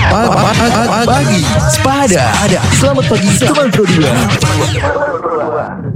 Pagi Sepada. Selamat pagi teman Pro 2.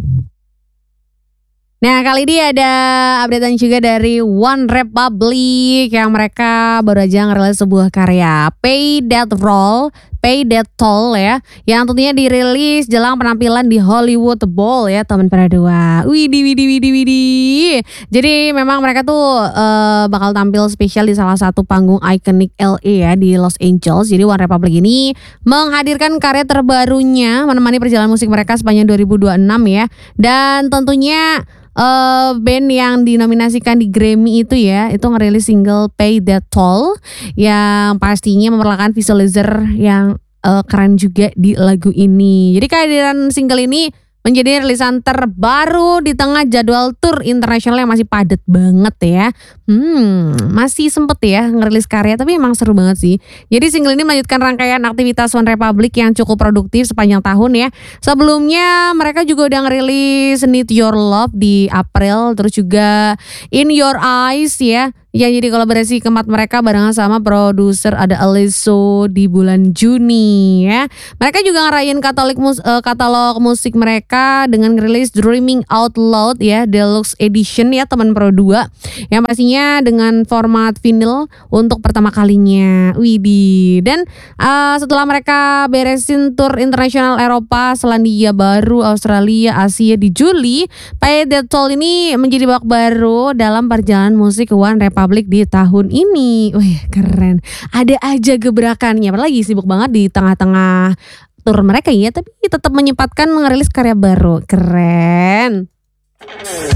Nah, kali ini ada updatean juga dari One Republic yang mereka baru aja ngerilis sebuah karya Pay That Toll ya, yang tentunya dirilis jelang penampilan di Hollywood Bowl ya teman para dua. Widih. Jadi memang mereka tuh bakal tampil spesial di salah satu panggung ikonik LA ya di Los Angeles. Jadi One Republic ini menghadirkan karya terbarunya menemani perjalanan musik mereka sepanjang 2026 ya. Dan tentunya band yang dinominasikan di Grammy itu ya, itu ngerilis single Pay That Toll yang pastinya memerlukan visualizer yang keren juga di lagu ini. Jadi kehadiran single ini menjadi rilisan terbaru di tengah jadwal tour internasional yang masih padat banget ya. Masih sempet ya ngerilis karya, tapi emang seru banget sih. Jadi single ini melanjutkan rangkaian aktivitas One Republic yang cukup produktif sepanjang tahun ya. Sebelumnya mereka juga udah ngerilis Need Your Love di April, terus juga In Your Eyes ya, yang jadi kolaborasi keempat mereka barengan sama produser ada Alesso di bulan Juni ya. Mereka juga ngerayain katalog musik mereka dengan ngerilis Dreaming Out Loud ya Deluxe Edition ya teman Pro 2, yang pastinya dengan format vinyl untuk pertama kalinya. Widih. Dan setelah mereka beresin tour internasional Eropa, Selandia Baru, Australia, Asia di Juli, Pay That Toll ini menjadi babak baru dalam perjalanan musik One Republic di tahun ini. Wih, keren. Ada aja gebrakannya. Apalagi sibuk banget di tengah-tengah tour mereka ya, tapi tetap menyempatkan merilis karya baru. Keren.